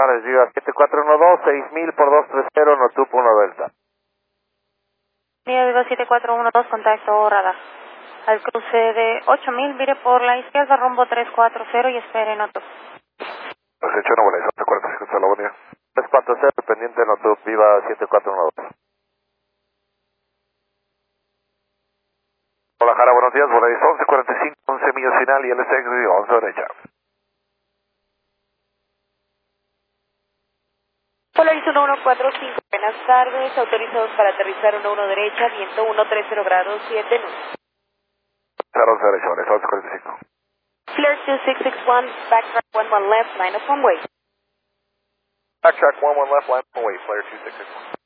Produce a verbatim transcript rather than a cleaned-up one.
tardes, Viva siete cuatro uno dos, seis mil por dos tres cero, Notup uno Delta. Viva Viva siete cuatro uno dos, contacto radar. Al cruce de ocho mil, vire por la izquierda, rumbo tres cuatro cero y espere Notup. Pues hecho una buena, once cuarenta y cinco, la buena. tres cuatro cero, pendiente Notup, Viva siete cuatro uno dos. Hola Jara, buenos días, buenos días, once cuarenta y cinco, once millas final y L S X, once derecha. Polaris uno uno cuatro cinco, buenas tardes, autorizados para aterrizar uno uno derecha, viento uno tres cero grados, siete nudos. once derecha, once cuarenta y cinco. Flare two six six one, backtrack one one left, line up one way. Backtrack one one left, line one way, Flare two six six one.